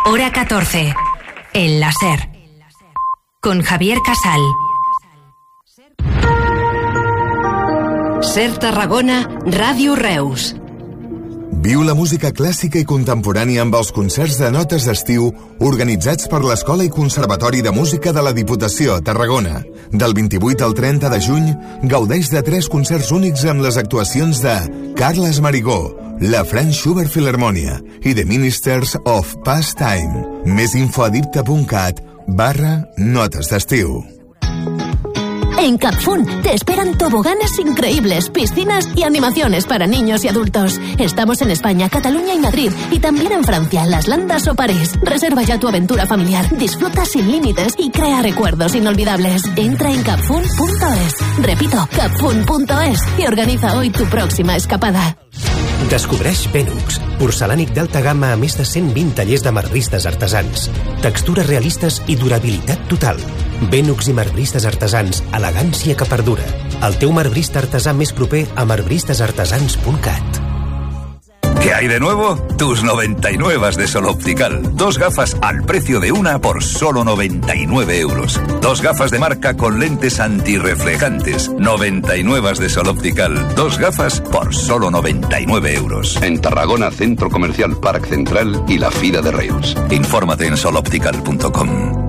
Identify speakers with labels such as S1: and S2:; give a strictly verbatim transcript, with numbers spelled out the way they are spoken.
S1: Hora catorce. El láser. Con Javier Casal. Ser Tarragona, Ràdio Reus.
S2: Viu la música clàssica i contemporània amb els concerts de notes d'estiu organitzats per l'Escola i Conservatori de Música de la Diputació a Tarragona. Del vint-i-vuit al trenta de juny, gaudeix de tres concerts únics amb les actuacions de Carles Marigó, la Franz Schubert Philharmonia i The Ministers of Past Time. Més info a dipta.cat barra notes d'estiu.
S3: En Capfun te esperan toboganes increíbles, piscinas y animaciones para niños y adultos. Estamos en España, Cataluña y Madrid, y también en Francia, Las Landas o París. Reserva ya tu aventura familiar, disfruta sin límites y crea recuerdos inolvidables. Entra en capfun punto es. Repito, capfun punto es y organiza hoy tu próxima escapada.
S4: Descobreix Benux, porcelànic d'alta gamma a més de cent vint tallers de marbristes artesans. Textures realistes i durabilitat total. Benux i marbristes artesans, elegància que perdura. El teu marbrista artesà més proper a marbristes artesans punt cat.
S5: ¿Qué hay de nuevo? Tus noventa y nueve de Sol Optical. Dos gafas al precio de una por solo noventa y nueve euros. Dos gafas de marca con lentes antirreflejantes. noventa y nueve de Sol Optical. Dos gafas por solo noventa y nueve euros.
S6: En Tarragona, Centro Comercial Parc Central y la Fira de Reus.
S5: Infórmate en sol optical punto com.